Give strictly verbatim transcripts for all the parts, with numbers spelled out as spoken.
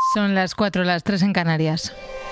Son las cuatro, las tres en Canarias.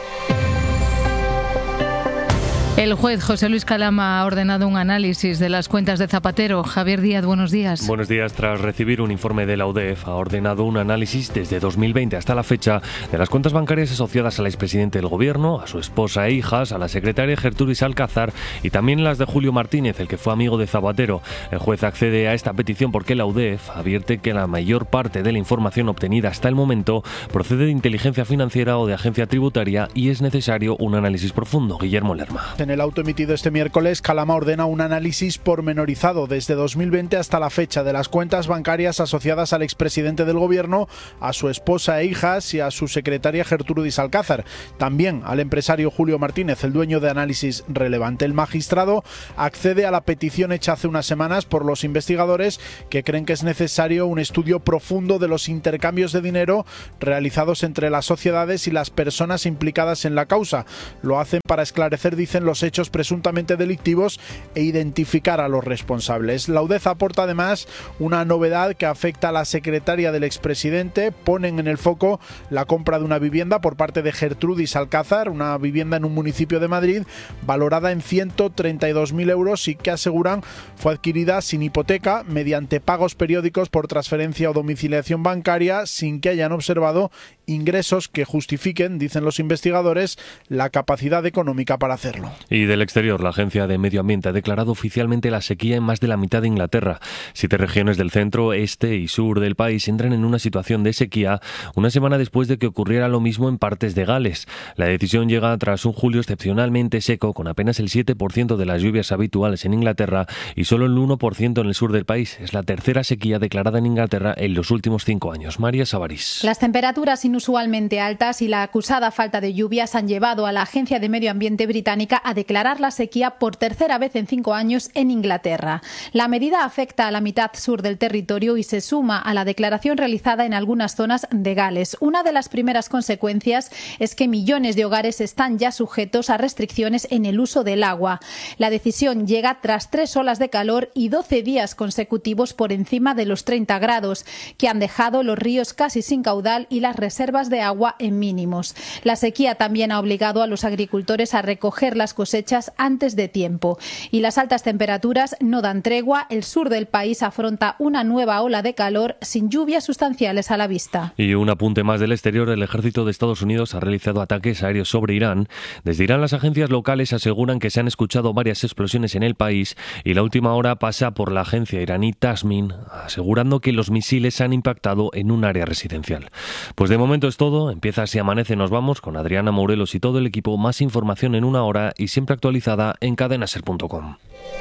El juez José Luis Calama ha ordenado un análisis de las cuentas de Zapatero. Javier Díaz, buenos días. Buenos días. Tras recibir un informe de la U D E F, ha ordenado un análisis desde dos mil veinte hasta la fecha de las cuentas bancarias asociadas al expresidente del Gobierno, a su esposa e hijas, a la secretaria Gertrudis Alcázar y también las de Julio Martínez, el que fue amigo de Zapatero. El juez accede a esta petición porque la U D E F advierte que la mayor parte de la información obtenida hasta el momento procede de inteligencia financiera o de agencia tributaria y es necesario un análisis profundo. Guillermo Lerma. En el auto emitido este miércoles, Calama ordena un análisis pormenorizado desde dos mil veinte hasta la fecha de las cuentas bancarias asociadas al expresidente del Gobierno, a su esposa e hijas y a su secretaria Gertrudis Alcázar. También al empresario Julio Martínez, el dueño de Análisis Relevante. El magistrado accede a la petición hecha hace unas semanas por los investigadores que creen que es necesario un estudio profundo de los intercambios de dinero realizados entre las sociedades y las personas implicadas en la causa. Lo hacen para esclarecer, dicen, los hechos presuntamente delictivos e identificar a los responsables. La U D E F aporta además una novedad que afecta a la secretaria del expresidente. Ponen en el foco la compra de una vivienda por parte de Gertrudis Alcázar, una vivienda en un municipio de Madrid valorada en ciento treinta y dos mil euros y que aseguran fue adquirida sin hipoteca mediante pagos periódicos por transferencia o domiciliación bancaria sin que hayan observado ingresos que justifiquen, dicen los investigadores, la capacidad económica para hacerlo. Y del exterior, la Agencia de Medio Ambiente ha declarado oficialmente la sequía en más de la mitad de Inglaterra. Siete regiones del centro, este y sur del país entran en una situación de sequía una semana después de que ocurriera lo mismo en partes de Gales. La decisión llega tras un julio excepcionalmente seco, con apenas el siete por ciento de las lluvias habituales en Inglaterra y solo el uno por ciento en el sur del país. Es la tercera sequía declarada en Inglaterra en los últimos cinco años. María Sabarís. Las temperaturas inusualmente altas y la acusada falta de lluvias han llevado a la Agencia de Medio Ambiente británica a declarar la sequía por tercera vez en cinco años en Inglaterra. La medida afecta a la mitad sur del territorio y se suma a la declaración realizada en algunas zonas de Gales. Una de las primeras consecuencias es que millones de hogares están ya sujetos a restricciones en el uso del agua. La decisión llega tras tres olas de calor y doce días consecutivos por encima de los treinta grados, que han dejado los ríos casi sin caudal y las reservas de agua en mínimos. La sequía también ha obligado a los agricultores a recoger las cosechas antes de tiempo. Y las altas temperaturas no dan tregua. El sur del país afronta una nueva ola de calor sin lluvias sustanciales a la vista. Y un apunte más del exterior. El ejército de Estados Unidos ha realizado ataques aéreos sobre Irán. Desde Irán, las agencias locales aseguran que se han escuchado varias explosiones en el país y la última hora pasa por la agencia iraní Tasmin, asegurando que los misiles han impactado en un área residencial. Pues de momento es todo. Empieza Si Amanece, nos vamos con Adriana Morelos y todo el equipo. Más información en una hora y siempre actualizada en cadena ser punto com.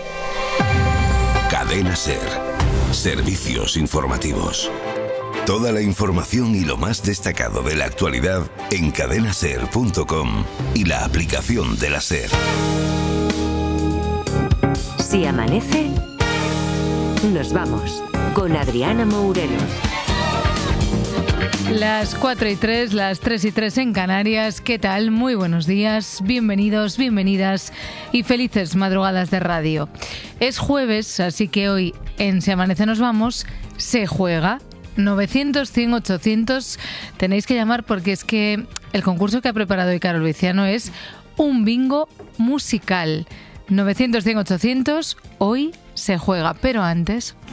Cadena Ser. Servicios informativos. Toda la información y lo más destacado de la actualidad en cadena ser punto com y la aplicación de la SER. Si amanece, nos vamos con Adriana Morelos. Las cuatro y tres, las tres y tres en Canarias. ¿Qué tal? Muy buenos días, bienvenidos, bienvenidas y felices madrugadas de radio. Es jueves, así que hoy en Si Amanece Nos Vamos se juega. novecientos, cien, ochocientos tenéis que llamar porque es que el concurso que ha preparado hoy Carol Viciano es un bingo musical. novecientos, cien, ochocientos, hoy se juega, pero antes...